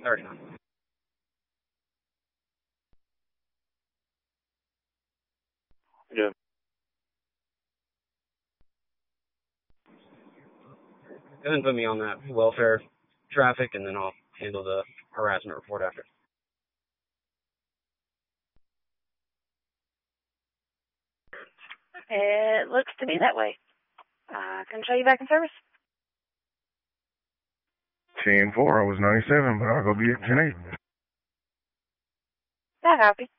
39. Yeah. And then put me on that welfare traffic, and then I'll handle the harassment report after. It looks to me that way. Can I show you back in service? 10-4, I was 97, but I'll go be at 10-8. Yeah, copy.